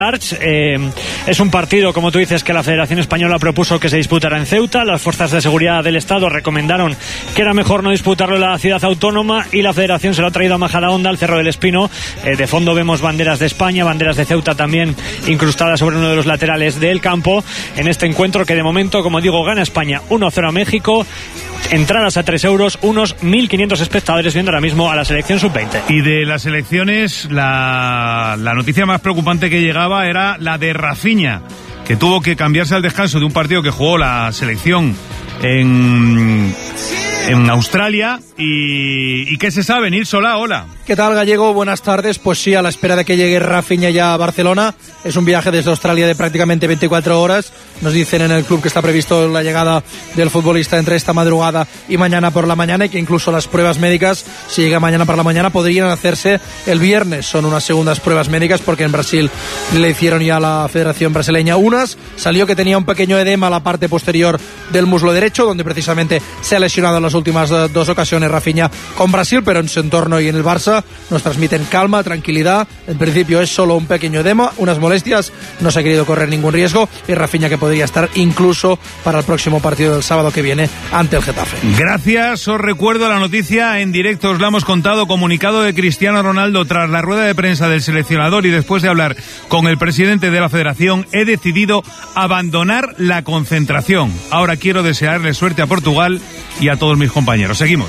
Es un partido, como tú dices, que la Federación Española propuso que se disputara en Ceuta. Las fuerzas de seguridad del Estado recomendaron que era mejor no disputarlo en la ciudad autónoma y la Federación se lo ha traído a Majadahonda, al Cerro del Espino. De fondo vemos banderas de España, banderas de Ceuta también incrustadas sobre uno de los laterales del campo en este encuentro que de momento, como digo, gana España 1-0 a México. Entradas a 3 euros, unos 1.500 espectadores viendo ahora mismo a la selección sub-20. Y de las elecciones, la noticia más preocupante que llegaba era la de Rafinha, que tuvo que cambiarse al descanso de un partido que jugó la selección en Australia. ¿Y qué se sabe? Nil Solá, hola. ¿Qué tal, Gallego? Buenas tardes. Pues sí, a la espera de que llegue Rafinha ya a Barcelona. Es un viaje desde Australia de prácticamente 24 horas. Nos dicen en el club que está previsto la llegada del futbolista entre esta madrugada y mañana por la mañana, y que incluso las pruebas médicas, si llega mañana por la mañana, podrían hacerse el viernes. Son unas segundas pruebas médicas porque en Brasil le hicieron ya a la Federación Brasileña unas. Salió que tenía un pequeño edema a la parte posterior del muslo derecho, donde precisamente se ha lesionado en las últimas dos ocasiones Rafinha con Brasil, pero en su entorno y en el Barça nos transmiten calma, tranquilidad. En principio es solo un pequeño edema, unas molestias, no se ha querido correr ningún riesgo, y Rafinha que podría estar incluso para el próximo partido del sábado que viene ante el Getafe. Gracias, os recuerdo la noticia en directo, os la hemos contado, comunicado de Cristiano Ronaldo tras la rueda de prensa del seleccionador y después de hablar con el presidente de la federación, he decidido abandonar la concentración. Ahora quiero desearle suerte a Portugal y a todos mis compañeros. Seguimos.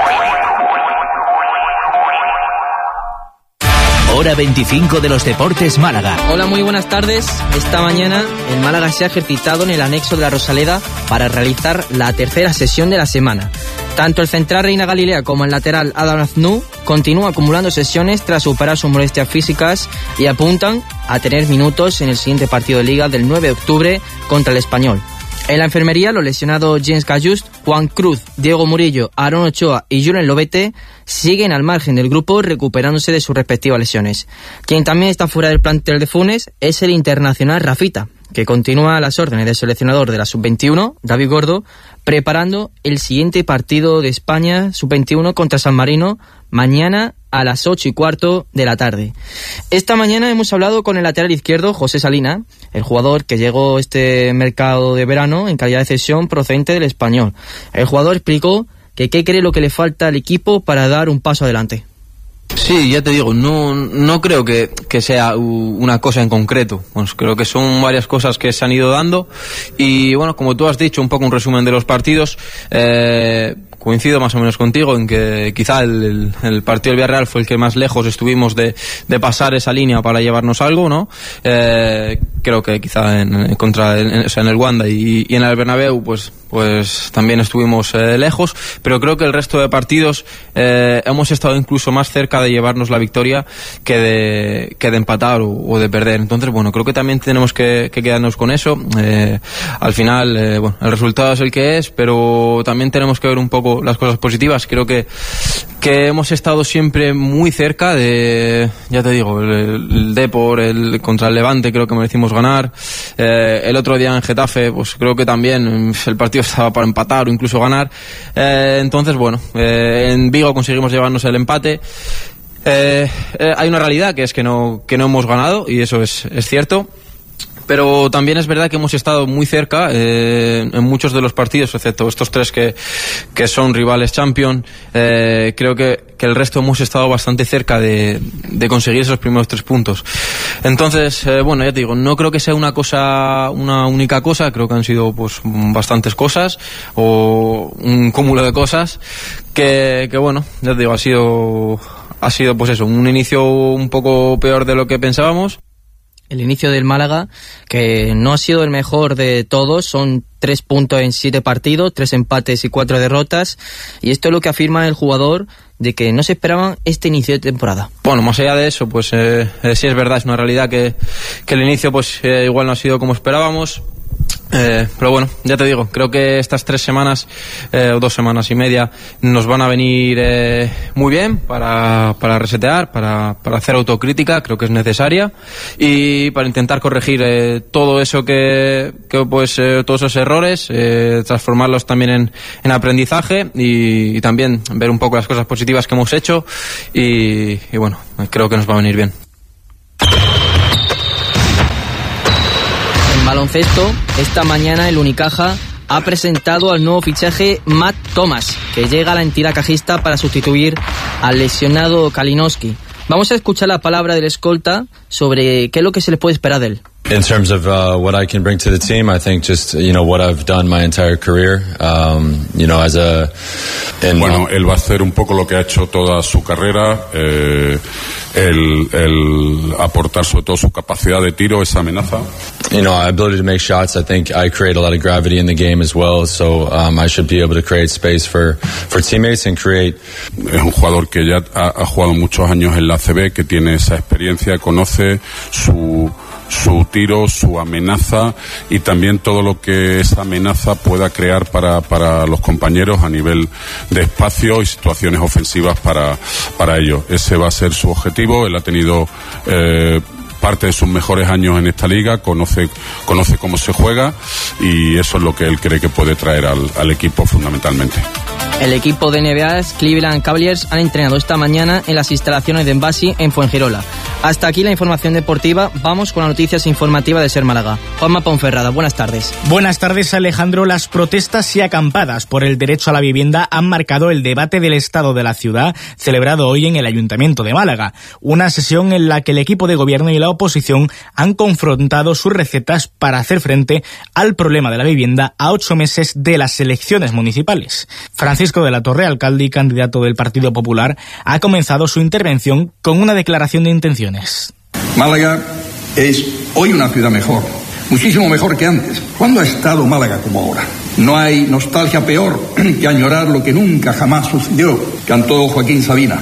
Hora 25 de los Deportes Málaga. Hola, muy buenas tardes. Esta mañana el Málaga se ha ejercitado en el anexo de la Rosaleda para realizar la tercera sesión de la semana. Tanto el central Reina Galilea como el lateral Adam Aznou continúan acumulando sesiones tras superar sus molestias físicas y apuntan a tener minutos en el siguiente partido de Liga del 9 de octubre contra el Español. En la enfermería, los lesionados James Callust, Juan Cruz, Diego Murillo, Aaron Ochoa y Julen Lobete siguen al margen del grupo recuperándose de sus respectivas lesiones. Quien también está fuera del plantel de Funes es el internacional Rafita, que continúa a las órdenes del seleccionador de la Sub-21, David Gordo, preparando el siguiente partido de España Sub-21 contra San Marino mañana a las 8:15 de la tarde. Esta mañana hemos hablado con el lateral izquierdo José Salina, el jugador que llegó este mercado de verano en calidad de cesión procedente del Español. El jugador explicó que qué cree lo que le falta al equipo para dar un paso adelante. Sí, ya te digo, no creo que sea una cosa en concreto. Pues creo que son varias cosas que se han ido dando y bueno, como tú has dicho, un poco un resumen de los partidos. Coincido más o menos contigo en que quizá el partido del Villarreal fue el que más lejos estuvimos de pasar esa línea para llevarnos algo, ¿no? Creo que quizá en el Wanda y en el Bernabéu pues también estuvimos lejos, pero creo que el resto de partidos hemos estado incluso más cerca de llevarnos la victoria que de empatar o de perder. Entonces, bueno, creo que también tenemos que quedarnos con eso. Al final, bueno, el resultado es el que es, pero también tenemos que ver un poco las cosas positivas. Creo que hemos estado siempre muy cerca de, ya te digo, el Depor, contra el Levante creo que merecimos ganar. El otro día en Getafe, pues creo que también el partido estaba para empatar o incluso ganar. Entonces, bueno, en Vigo conseguimos llevarnos el empate. Hay una realidad que es que no hemos ganado y eso es cierto. Pero también es verdad que hemos estado muy cerca en muchos de los partidos, excepto estos tres que son rivales champion. Creo que el resto hemos estado bastante cerca de conseguir esos primeros 3 puntos. Entonces, bueno, ya te digo, no creo que sea una única cosa. Creo que han sido pues bastantes cosas o un cúmulo de cosas que bueno, ya te digo, ha sido pues eso, un inicio un poco peor de lo que pensábamos. El inicio del Málaga, que no ha sido el mejor de todos, son 3 puntos en 7 partidos, 3 empates y 4 derrotas, y esto es lo que afirma el jugador, de que no se esperaban este inicio de temporada. Bueno, más allá de eso, pues sí es verdad, es una realidad que el inicio pues igual no ha sido como esperábamos. Pero bueno, ya te digo, creo que estas 3 semanas o 2 semanas y media nos van a venir muy bien para resetear, para hacer autocrítica, creo que es necesaria, y para intentar corregir todo eso todos esos errores, transformarlos también en aprendizaje y también ver un poco las cosas positivas que hemos hecho y bueno, creo que nos va a venir bien. baloncesto, esta mañana el Unicaja ha presentado al nuevo fichaje Matt Thomas, que llega a la entidad cajista para sustituir al lesionado Kalinowski. Vamos a escuchar la palabra del escolta sobre qué es lo que se le puede esperar de él. In terms of what I can bring to the team, I think just what I've done my entire career, as a. Bueno, él va a hacer un poco lo que ha hecho toda su carrera, el aportar sobre todo su capacidad de tiro, esa amenaza. Ability to make shots. I think I create a lot of gravity in the game as well, so I should be able to create space for teammates and create. Es un jugador que ya ha jugado muchos años en la ACB, que tiene esa experiencia, conoce su tiro, su amenaza y también todo lo que esa amenaza pueda crear para los compañeros a nivel de espacio y situaciones ofensivas para ellos. Ese va a ser su objetivo. Él ha tenido parte de sus mejores años en esta liga, conoce cómo se juega y eso es lo que él cree que puede traer al equipo fundamentalmente. El equipo de NBA Cleveland Cavaliers han entrenado esta mañana en las instalaciones de Envasi en Fuengirola. Hasta aquí la información deportiva. Vamos con las noticias informativas de Ser Málaga. Juanma Ponferrada, buenas tardes. Buenas tardes, Alejandro. Las protestas y acampadas por el derecho a la vivienda han marcado el debate del estado de la ciudad celebrado hoy en el Ayuntamiento de Málaga. Una sesión en la que el equipo de gobierno y la oposición han confrontado sus recetas para hacer frente al problema de la vivienda a 8 meses de las elecciones municipales. Francisco de la Torre, alcalde y candidato del Partido Popular, ha comenzado su intervención con una declaración de intenciones. Málaga es hoy una ciudad mejor, muchísimo mejor que antes. ¿Cuándo ha estado Málaga como ahora? No hay nostalgia peor que añorar lo que nunca jamás sucedió, cantó Joaquín Sabina.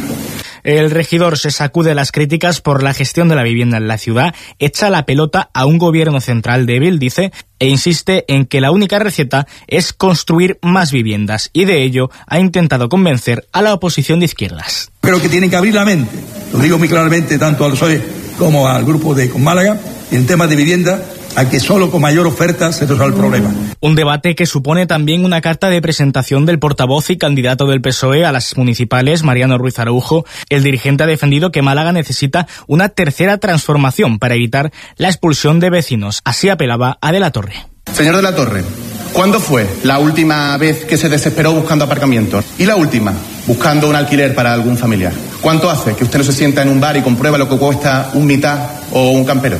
El regidor se sacude las críticas por la gestión de la vivienda en la ciudad, echa la pelota a un gobierno central débil, dice, e insiste en que la única receta es construir más viviendas, y de ello ha intentado convencer a la oposición de izquierdas. Creo que tienen que abrir la mente, lo digo muy claramente tanto al PSOE como al grupo de Con Málaga, en temas de vivienda, a que solo con mayor oferta se resuelve el problema. Un debate que supone también una carta de presentación del portavoz y candidato del PSOE a las municipales, Mariano Ruiz Araujo. El dirigente ha defendido que Málaga necesita una tercera transformación para evitar la expulsión de vecinos. Así apelaba a De la Torre. Señor De la Torre, ¿cuándo fue la última vez que se desesperó buscando aparcamientos? Y la última, buscando un alquiler para algún familiar. ¿Cuánto hace que usted no se sienta en un bar y comprueba lo que cuesta un mitad o un campero?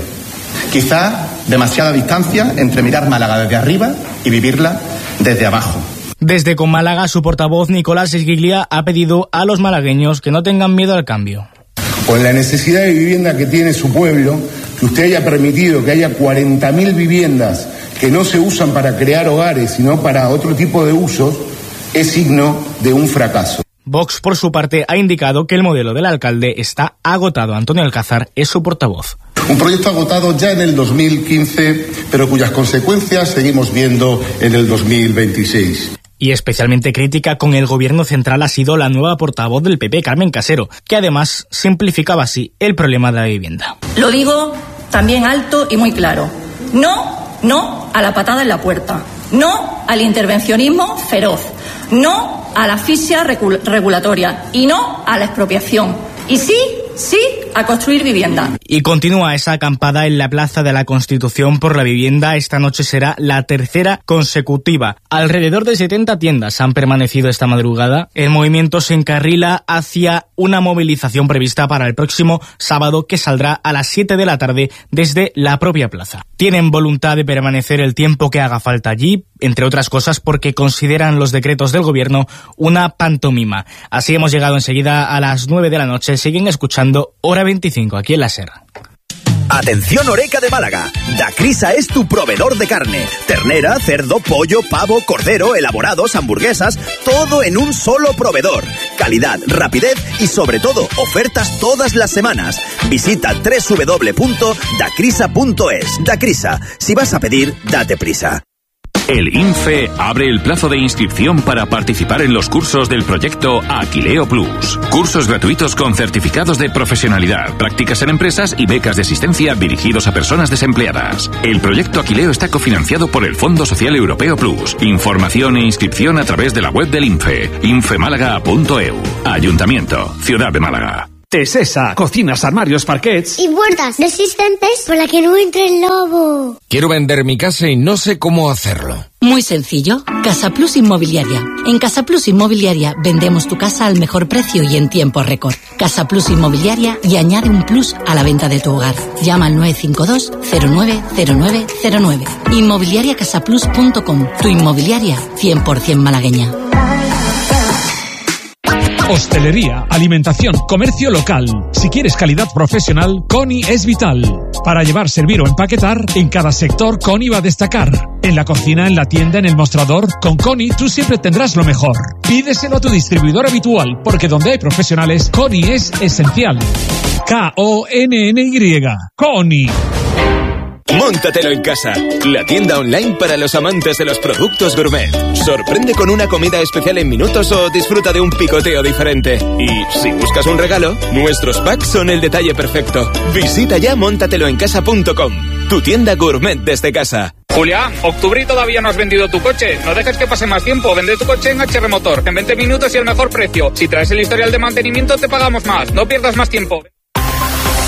Quizá demasiada distancia entre mirar Málaga desde arriba y vivirla desde abajo. Desde Con Málaga, su portavoz Nicolás Esguiglia ha pedido a los malagueños que no tengan miedo al cambio. Con la necesidad de vivienda que tiene su pueblo, que usted haya permitido que haya 40.000 viviendas que no se usan para crear hogares, sino para otro tipo de usos, es signo de un fracaso. Vox, por su parte, ha indicado que el modelo del alcalde está agotado. Antonio Alcázar es su portavoz. Un proyecto agotado ya en el 2015, pero cuyas consecuencias seguimos viendo en el 2026. Y especialmente crítica con el gobierno central ha sido la nueva portavoz del PP, Carmen Casero, que además simplificaba así el problema de la vivienda. Lo digo también alto y muy claro. No a la patada en la puerta. No al intervencionismo feroz. No a la asfixia regulatoria. Y no a la expropiación. Y sí a construir vivienda. Y continúa esa acampada en la Plaza de la Constitución por la vivienda. Esta noche será la tercera consecutiva. Alrededor de 70 tiendas han permanecido esta madrugada. El movimiento se encarrila hacia una movilización prevista para el próximo sábado, que saldrá a las 7 de la tarde desde la propia plaza. Tienen voluntad de permanecer el tiempo que haga falta allí, entre otras cosas porque consideran los decretos del gobierno una pantomima. Así hemos llegado enseguida a las 9 de la noche. Siguen escuchando Hora 25 aquí en la SER. Atención Oreca de Málaga, Dacrisa es tu proveedor de carne, ternera, cerdo, pollo, pavo, cordero, elaborados, hamburguesas, todo en un solo proveedor. Calidad, rapidez y sobre todo ofertas todas las semanas. Visita www.dacrisa.es. Dacrisa, si vas a pedir, date prisa. El INFE abre el plazo de inscripción para participar en los cursos del proyecto Aquileo Plus. Cursos gratuitos con certificados de profesionalidad, prácticas en empresas y becas de asistencia dirigidos a personas desempleadas. El proyecto Aquileo está cofinanciado por el Fondo Social Europeo Plus. Información e inscripción a través de la web del INFE, infemálaga.eu. Ayuntamiento, Ciudad de Málaga. Tesesa, cocinas, armarios, parquets y puertas resistentes por la que no entre el lobo. Quiero vender mi casa y no sé cómo hacerlo. Muy sencillo, Casa Plus Inmobiliaria. En Casa Plus Inmobiliaria vendemos tu casa al mejor precio y en tiempo récord. Casa Plus Inmobiliaria y añade un plus a la venta de tu hogar. Llama al 952 090909. Inmobiliariacasaplus.com. Tu inmobiliaria 100% malagueña. Hostelería, alimentación, comercio local. Si quieres calidad profesional, Coni es vital. Para llevar, servir o empaquetar, en cada sector Coni va a destacar. En la cocina, en la tienda, en el mostrador, con Coni tú siempre tendrás lo mejor. Pídeselo a tu distribuidor habitual, porque donde hay profesionales, Coni es esencial. K-O-N-N-Y. Coni. Móntatelo en casa, la tienda online para los amantes de los productos gourmet. Sorprende con una comida especial en minutos o disfruta de un picoteo diferente. Y si buscas un regalo, nuestros packs son el detalle perfecto. Visita ya móntateloencasa.com, tu tienda gourmet desde casa. Julián, octubre y todavía no has vendido tu coche. No dejes que pase más tiempo. Vende tu coche en HR Motor. En 20 minutos y el mejor precio. Si traes el historial de mantenimiento te pagamos más. No pierdas más tiempo.